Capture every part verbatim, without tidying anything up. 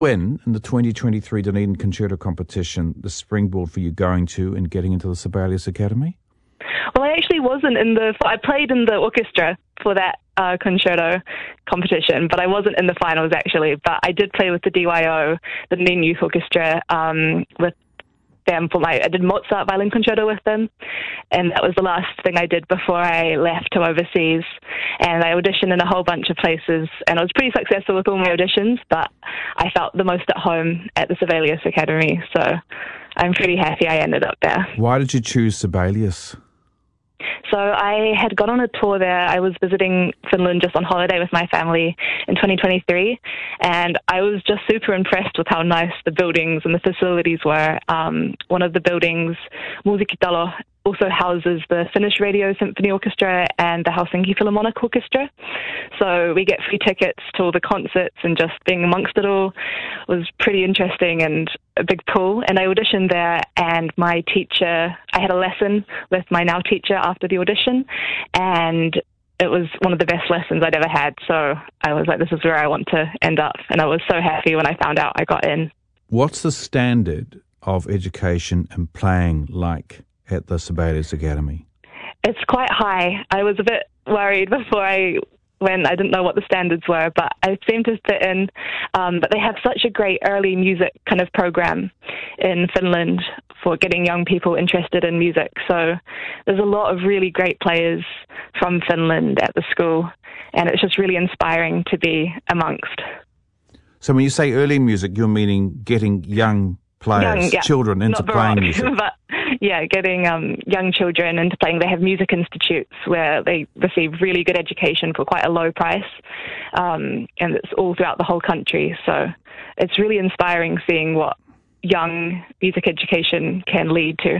When, in the twenty twenty-three Dunedin Concerto Competition, the springboard for you going to and getting into the Sibelius Academy? Well, I actually wasn't in the... I played in the orchestra for that uh, concerto competition, but I wasn't in the finals, actually. But I did play with the D Y O, the Dunedin Youth Orchestra, um, with them for my... I did Mozart Violin Concerto with them, and that was the last thing I did before I left to overseas. And I auditioned in a whole bunch of places, and I was pretty successful with all my auditions, but I felt the most at home at the Sibelius Academy, so I'm pretty happy I ended up there. Why did you choose Sibelius? So I had gone on a tour there. I was visiting Finland just on holiday with my family in twenty twenty-three, and I was just super impressed with how nice the buildings and the facilities were. Um, one of the buildings, Musiikkitalo, also houses the Finnish Radio Symphony Orchestra and the Helsinki Philharmonic Orchestra. So we get free tickets to all the concerts, and just being amongst it all was pretty interesting and a big pull. And I auditioned there, and my teacher, I had a lesson with my now teacher after the audition, and it was one of the best lessons I'd ever had. So I was like, this is where I want to end up. And I was so happy when I found out I got in. What's the standard of education and playing like at the Sibelius Academy? It's quite high. I was a bit worried before I went. I didn't know what the standards were, but I seem to fit in. Um, but they have such a great early music kind of program in Finland for getting young people interested in music. So there's a lot of really great players from Finland at the school, and it's just really inspiring to be amongst. So when you say early music, you're meaning getting young players, young, yeah. children into Not playing baroque, music? But yeah, getting um, young children into playing. They have music institutes where they receive really good education for quite a low price, um, and it's all throughout the whole country. So it's really inspiring seeing what young music education can lead to.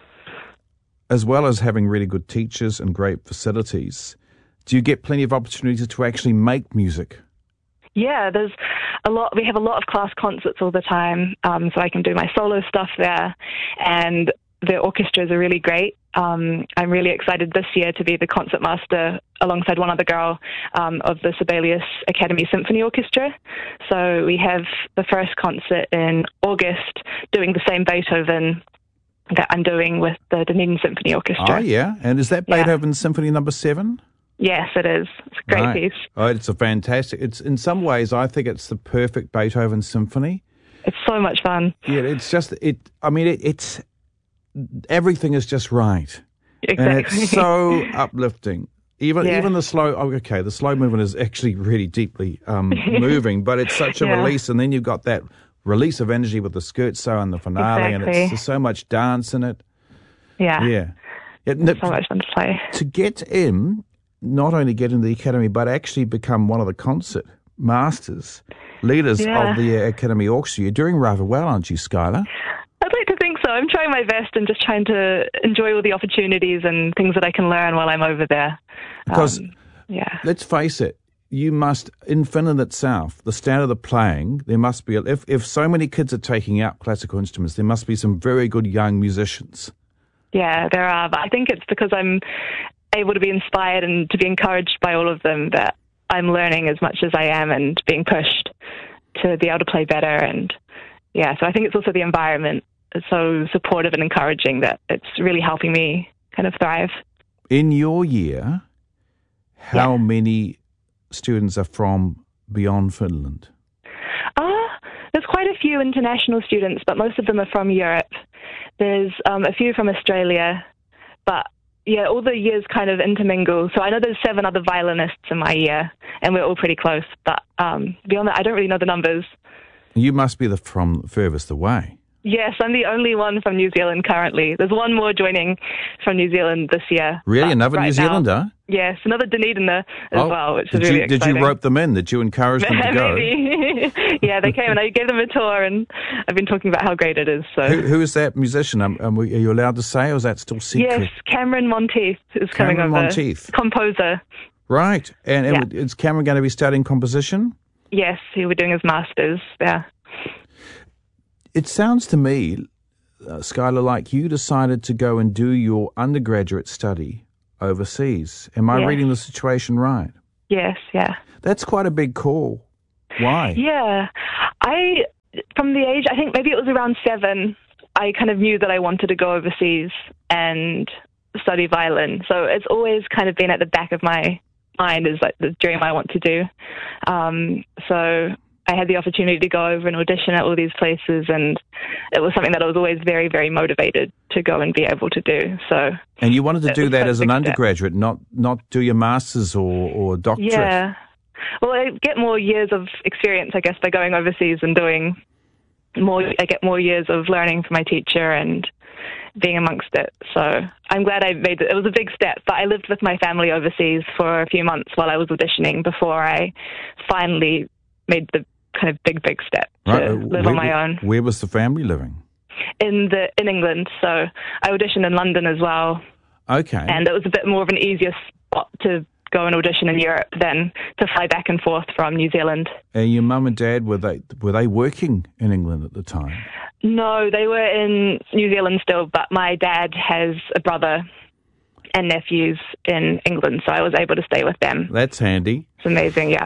As well as having really good teachers and great facilities, do you get plenty of opportunities to actually make music? Yeah, there's a lot. We have a lot of class concerts all the time, um, so I can do my solo stuff there, and the orchestras are really great. Um, I'm really excited this year to be the concertmaster alongside one other girl um, of the Sibelius Academy Symphony Orchestra. So we have the first concert in August doing the same Beethoven that I'm doing with the Dunedin Symphony Orchestra. Oh, yeah. And is that Beethoven yeah. Symphony number seven? Yes, it is. It's a great right. piece. Oh, it's a fantastic. It's in some ways, I think it's the perfect Beethoven symphony. It's so much fun. Yeah, it's just it. I mean, it, it's everything is just right, exactly. and it's so uplifting. Even yeah. even the slow. Oh, okay, the slow movement is actually really deeply um, moving, but it's such a yeah. release, and then you've got that release of energy with the scherzo and the finale, exactly. and it's there's so much dance in it. Yeah, yeah, it's it, so much fun to play. To get in. Not only get into the academy, but actually become one of the concert masters, leaders yeah. of the Academy Orchestra. You're doing rather well, aren't you, Skylar? I'd like to think so. I'm trying my best and just trying to enjoy all the opportunities and things that I can learn while I'm over there. Because, um, yeah. let's face it, you must, in Finland itself, the standard of playing, there must be, if, if so many kids are taking up classical instruments, there must be some very good young musicians. Yeah, there are. But I think it's because I'm able to be inspired and to be encouraged by all of them that I'm learning as much as I am and being pushed to be able to play better. And yeah, so I think it's also the environment is so supportive and encouraging that it's really helping me kind of thrive. In your year, how yeah. many students are from beyond Finland? Uh, there's quite a few international students, but most of them are from Europe. There's um, a few from Australia, but yeah, all the years kind of intermingle. So I know there's seven other violinists in my year, and we're all pretty close. But um, beyond that, I don't really know the numbers. You must be the from furthest away. Yes, I'm the only one from New Zealand currently. There's one more joining from New Zealand this year. Really? Another right New Zealander? Now, yes, another Dunediner as oh, well, which is did really you, exciting. Did you rope them in? Did you encourage them to go? Maybe. Yeah, they came and I gave them a tour, and I've been talking about how great it is. So, Who, who is that musician? Um, um, are you allowed to say, or is that still secret? Yes, Cameron Monteith is coming Cameron over. Monteith. Composer. Right. And, and yeah. is Cameron going to be studying composition? Yes, he'll be doing his master's there. It sounds to me, uh, Skylar, like you decided to go and do your undergraduate study overseas. Am I yes. reading the situation right? Yes, yeah. That's quite a big call. Why? Yeah. I from the age, I think maybe it was around seven, I kind of knew that I wanted to go overseas and study violin. So it's always kind of been at the back of my mind as like the dream I want to do. Um, so I had the opportunity to go over and audition at all these places, and it was something that I was always very, very motivated to go and be able to do. So, and you wanted to do that as an step. undergraduate, not not do your master's or, or doctorate. Yeah. Well, I get more years of experience, I guess, by going overseas and doing more. I get more years of learning from my teacher and being amongst it. So I'm glad I made it. It was a big step, but I lived with my family overseas for a few months while I was auditioning before I finally made the kind of big, big step to right. live where, on my own. Where was the family living? In the in England. So I auditioned in London as well. Okay. And it was a bit more of an easier spot to go and audition in Europe than to fly back and forth from New Zealand. And your mum and dad, were they were they working in England at the time? No, they were in New Zealand still, but my dad has a brother and nephews in England, so I was able to stay with them. That's handy. It's amazing, yeah.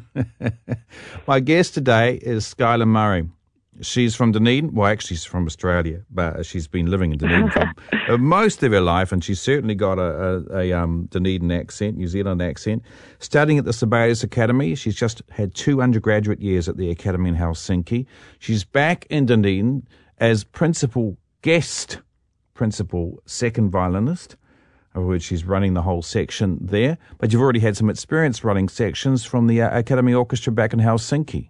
My guest today is Skylar Murray. She's from Dunedin. Well, actually, she's from Australia, but she's been living in Dunedin for most of her life, and she's certainly got a, a, a um, Dunedin accent, New Zealand accent. Studying at the Sibelius Academy, she's just had two undergraduate years at the Academy in Helsinki. She's back in Dunedin as principal guest, principal second violinist, of which she's running the whole section there. But you've already had some experience running sections from the uh, Academy Orchestra back in Helsinki.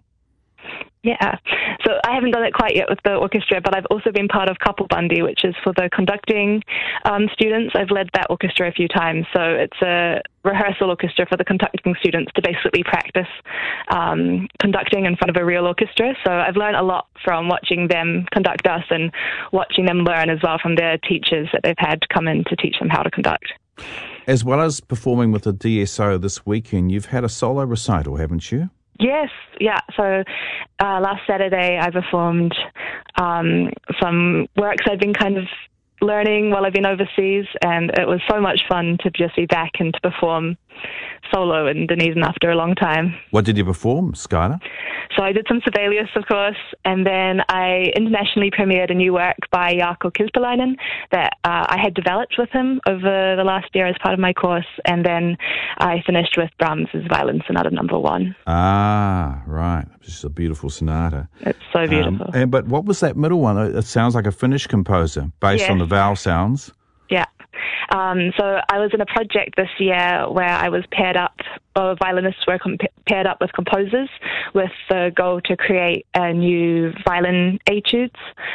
Yeah, so I haven't done it quite yet with the orchestra, but I've also been part of Kapelbandi, which is for the conducting um, students. I've led that orchestra a few times, so it's a rehearsal orchestra for the conducting students to basically practice um, conducting in front of a real orchestra. So I've learned a lot from watching them conduct us and watching them learn as well from their teachers that they've had come in to teach them how to conduct. As well as performing with the D S O this weekend, you've had a solo recital, haven't you? Yes, yeah. So uh, last Saturday I performed um, some works I've been kind of learning while I've been overseas, and it was so much fun to just be back and to perform solo in Dunedin after a long time. What did you perform, Skylar? So I did some Sibelius, of course, and then I internationally premiered a new work by Jarkko Kilpeläinen that uh, I had developed with him over the last year as part of my course, and then I finished with Brahms's Violin Sonata Number One. Ah, right. It's just a beautiful sonata. It's so beautiful. Um, and, but what was that middle one? It sounds like a Finnish composer based yes. on the vowel sounds. Yeah. Um, so I was in a project this year where I was paired up, or violinists were comp- paired up with composers with the goal to create a new violin etudes.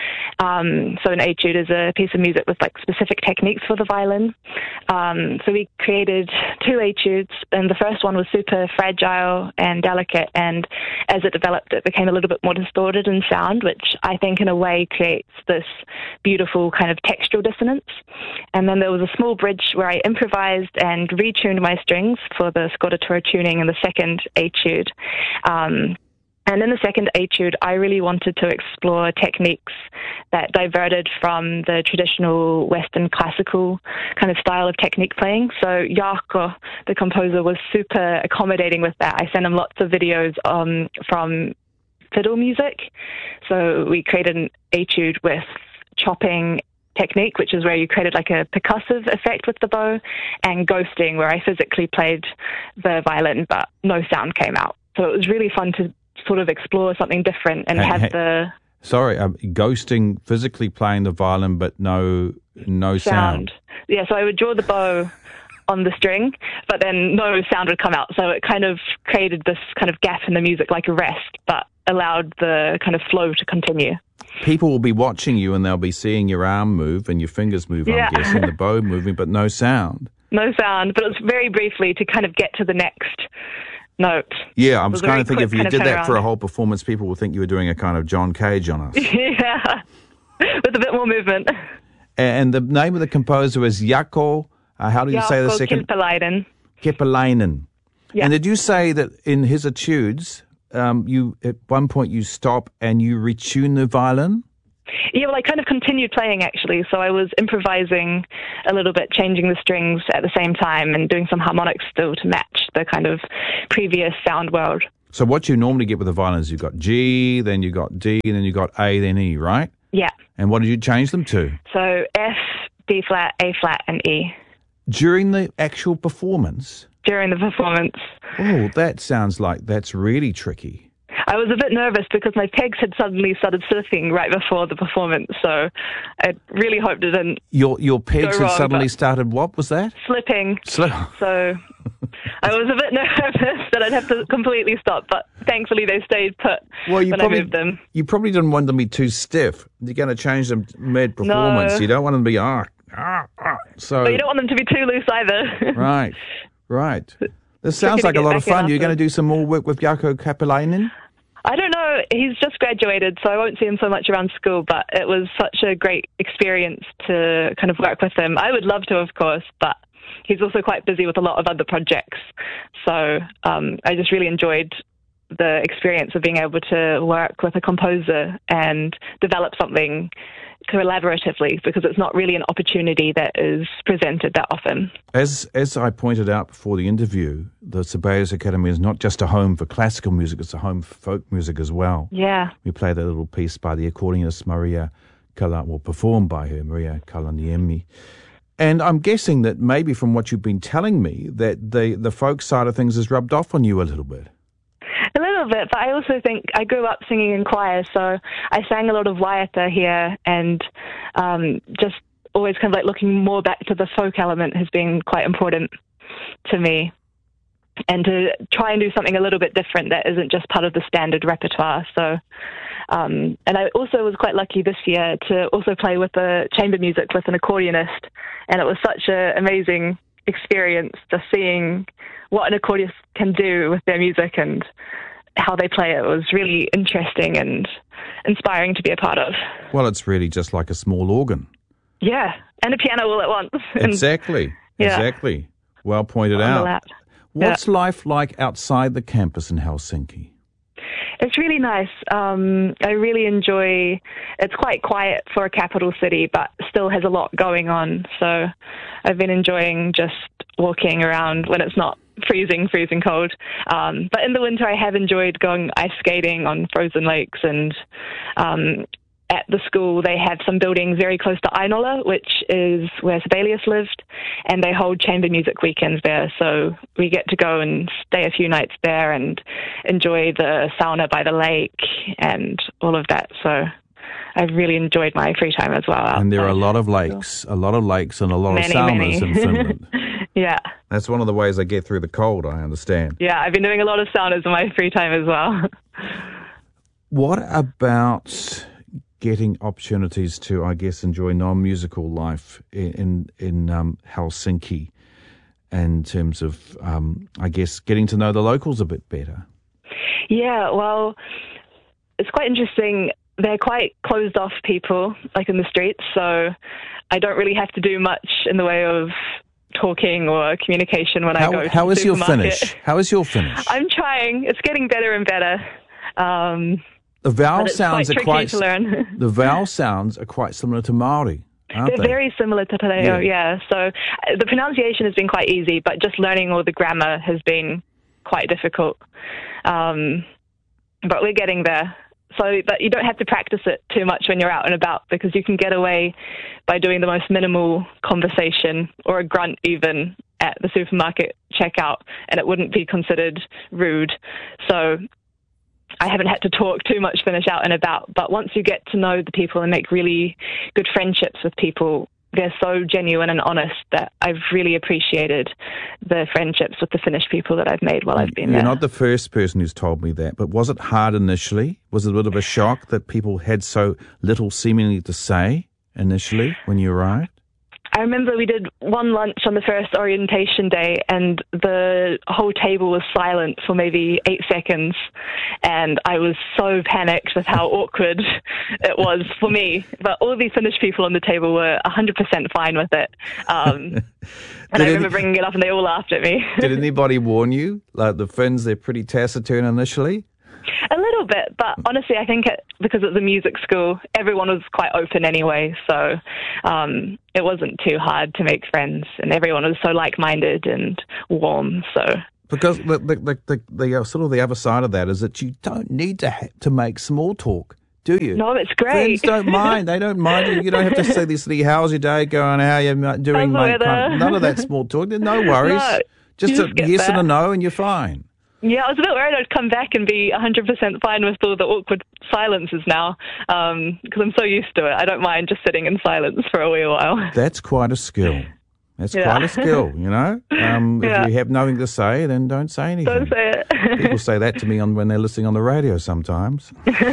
Um, so an etude is a piece of music with like specific techniques for the violin. Um, so we created two etudes, and the first one was super fragile and delicate, and as it developed it became a little bit more distorted in sound, which I think in a way creates this beautiful kind of textural dissonance. And then there was a small bridge where I improvised and retuned my strings for the scordatura tuning in the second etude. Um, and in the second etude, I really wanted to explore techniques that diverted from the traditional Western classical kind of style of technique playing. So Jarkko, the composer, was super accommodating with that. I sent him lots of videos um, from fiddle music. So we created an etude with chopping technique, which is where you created like a percussive effect with the bow, and ghosting, where I physically played the violin but no sound came out. So it was really fun to sort of explore something different and hey, have hey, the... Sorry, um, ghosting, physically playing the violin but no no sound. sound. Yeah, so I would draw the bow on the string, but then no sound would come out. So it kind of created this kind of gap in the music, like a rest, but allowed the kind of flow to continue. People will be watching you and they'll be seeing your arm move and your fingers move, yeah. I'm guessing, the bow moving, but no sound. No sound, but it was very briefly to kind of get to the next note. Yeah, I was, was kind of thinking if you did that around. for a whole performance, people would think you were doing a kind of John Cage on us. Yeah, with a bit more movement. And the name of the composer is Jarkko, uh, how do you Jarkko say the second? Kilpeläinen. Kilpeläinen. Yeah. And did you say that in his etudes, um, you at one point you stop and you retune the violin? Yeah, well, I kind of continued playing, actually. So I was improvising a little bit, changing the strings at the same time and doing some harmonics still to match the kind of previous sound world. So what you normally get with the violin is you've got G, then you got D, and then you got A, then E, right? Yeah. And what did you change them to? So F, D flat, A flat, and E. During the actual performance? During the performance. Oh, that sounds like that's really tricky. I was a bit nervous because my pegs had suddenly started slipping right before the performance, so I really hoped it didn't. Your your pegs go had wrong, suddenly started, what was that? Slipping. Slip. So I was a bit nervous that I'd have to completely stop, but thankfully they stayed put Well, you when probably, I moved them. You probably didn't want them to be too stiff. You're going to change them mid-performance. No. You don't want them to be, ah, ah, ah. So, But you don't want them to be too loose either. right, right. This sounds to like a get lot of back in fun. You're going to after. do some more work with Jaakko Kapilainen? I don't know. He's just graduated, so I won't see him so much around school, but it was such a great experience to kind of work with him. I would love to, of course, but he's also quite busy with a lot of other projects. So um, I just really enjoyed the experience of being able to work with a composer and develop something collaboratively, because it's not really an opportunity that is presented that often. As as I pointed out before the interview, the Sibelius Academy is not just a home for classical music, it's a home for folk music as well. Yeah. We played that little piece by the accordionist Maria Kala, well, performed by her, Maria Kalaniemi. And I'm guessing that maybe from what you've been telling me, that the, the folk side of things has rubbed off on you a little bit. A little bit, but I also think I grew up singing in choir, so I sang a lot of waiata here, and um, just always kind of like looking more back to the folk element has been quite important to me, and to try and do something a little bit different that isn't just part of the standard repertoire. So, um, and I also was quite lucky this year to also play with the chamber music with an accordionist, and it was such an amazing experience just seeing what an accordionist can do with their music and how they play it. It was really interesting and inspiring to be a part of. Well, it's really just like a small organ. Yeah, and a piano all at once. Exactly, Yeah. exactly. Well pointed On the out. lap. What's Yeah. life like outside the campus in Helsinki? It's really nice. Um, I really enjoy, it's quite quiet for a capital city, but still has a lot going on. So I've been enjoying just walking around when it's not freezing, freezing cold. Um, but in the winter, I have enjoyed going ice skating on frozen lakes, and um, at the school, they have some buildings very close to Ainola, which is where Sibelius lived, and they hold chamber music weekends there. So we get to go and stay a few nights there and enjoy the sauna by the lake and all of that. So I've really enjoyed my free time as well. And there are a outside. lot of lakes, a lot of lakes and a lot Many, of saunas many. in Finland. Yeah. That's one of the ways I get through the cold, I understand. Yeah, I've been doing a lot of saunas in my free time as well. What about getting opportunities to, I guess, enjoy non-musical life in in, in um, Helsinki, in terms of, um, I guess, getting to know the locals a bit better? Yeah, well, it's quite interesting. They're quite closed off people, like in the streets, so I don't really have to do much in the way of talking or communication when How, I go to how the is your supermarket. Finnish? How is your Finnish? I'm trying. It's getting better and better. Um, The vowel but it's sounds quite are tricky quite to learn. the vowel sounds are quite similar to Maori, aren't They're they? very similar to Te Yeah. Reo, yeah. So uh, the pronunciation has been quite easy, but just learning all the grammar has been quite difficult. Um, but we're getting there. So, but you don't have to practice it too much when you're out and about, because you can get away by doing the most minimal conversation or a grunt even at the supermarket checkout, and it wouldn't be considered rude. So I haven't had to talk too much Finnish out and about, but once you get to know the people and make really good friendships with people, they're so genuine and honest that I've really appreciated the friendships with the Finnish people that I've made while I've been You're there. not the first person who's told me that, but was it hard initially? Was it a bit of a shock that people had so little seemingly to say initially when you arrived? I remember we did one lunch on the first orientation day, and the whole table was silent for maybe eight seconds, and I was so panicked with how awkward it was for me. But all the Finnish people on the table were one hundred percent fine with it. Um, and I remember any- bringing it up, and they all laughed at me. Did anybody warn you? Like the Finns, they're pretty taciturn initially. A little bit, but honestly, I think it, because it's a music school, everyone was quite open anyway, so um, it wasn't too hard to make friends, and everyone was so like-minded and warm, so Because the the, the, the, the uh, sort of the other side of that is that you don't need to ha- to make small talk, do you? No, it's great. Friends don't mind. They don't mind you. You don't have to say this, how's your day going, how you doing, mate? None of that small talk. There's no worries. No, just a just yes that. and a no and you're fine. Yeah, I was a bit worried I'd come back and be one hundred percent fine with all the awkward silences now, because um, I'm so used to it. I don't mind just sitting in silence for a wee while. That's quite a skill. That's yeah. quite a skill, you know. Um, yeah. If you have nothing to say, then don't say anything. Don't say it. People say that to me on when they're listening on the radio sometimes.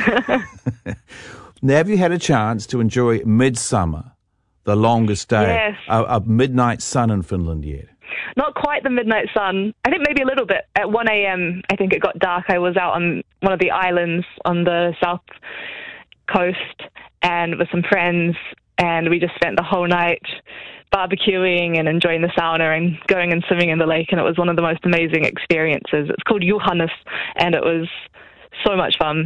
Now, have you had a chance to enjoy Midsummer, the longest day, yes. a, a midnight sun in Finland yet? Not quite the midnight sun. I think maybe a little bit. At one a.m., I think it got dark. I was out on one of the islands on the south coast and with some friends, and we just spent the whole night barbecuing and enjoying the sauna and going and swimming in the lake, and it was one of the most amazing experiences. It's called Johannes, and it was so much fun.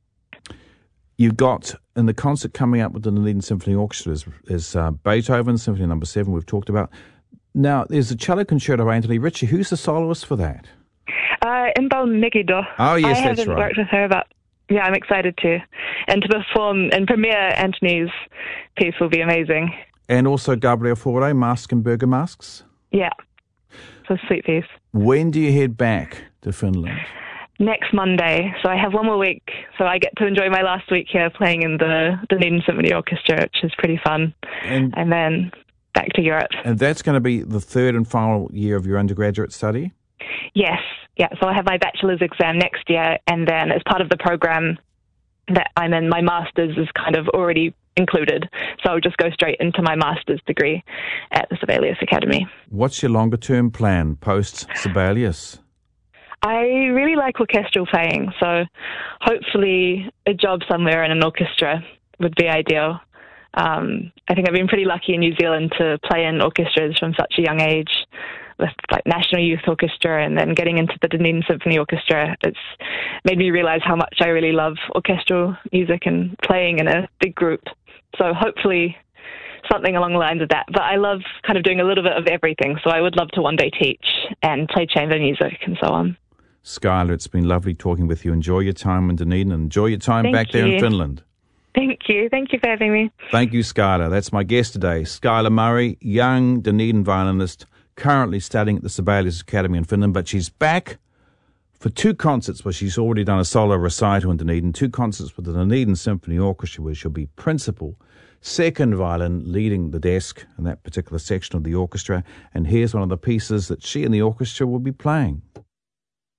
You've got, in the concert coming up with the Dunedin Symphony Orchestra, is, is uh, Beethoven, Symphony Number Seven, we've talked about. Now, there's a cello concerto by Anthony Ritchie. Who's the soloist for that? Uh, Inbal Megiddo. Oh, yes, I that's right. haven't worked with her, but yeah, I'm excited to. And to perform and premiere Anthony's piece will be amazing. And also Gabriel Fauré, Masks and Burger Masks? Yeah, it's a sweet piece. When do you head back to Finland? Next Monday. So I have one more week. So I get to enjoy my last week here playing in the Dunedin Symphony Orchestra, which is pretty fun. And, and then back to Europe. And that's going to be the third and final year of your undergraduate study? Yes. Yeah. So I have my bachelor's exam next year, and then as part of the program that I'm in, my master's is kind of already included. So I'll just go straight into my master's degree at the Sibelius Academy. What's your longer term plan post Sibelius? I really like orchestral playing, so hopefully a job somewhere in an orchestra would be ideal. Um, I think I've been pretty lucky in New Zealand to play in orchestras from such a young age, with like National Youth Orchestra, and then getting into the Dunedin Symphony Orchestra. It's made me realise how much I really love orchestral music and playing in a big group. So hopefully something along the lines of that. But I love kind of doing a little bit of everything, so I would love to one day teach and play chamber music and so on. Skylar, it's been lovely talking with you. Enjoy your time in Dunedin and enjoy your time Thank back there you. in Finland. Thank you. Thank you for having me. Thank you, Skylar. That's my guest today, Skylar Murray, young Dunedin violinist, currently studying at the Sibelius Academy in Finland, but she's back for two concerts where she's already done a solo recital in Dunedin, two concerts with the Dunedin Symphony Orchestra where she'll be principal, second violin, leading the desk in that particular section of the orchestra. And here's one of the pieces that she and the orchestra will be playing.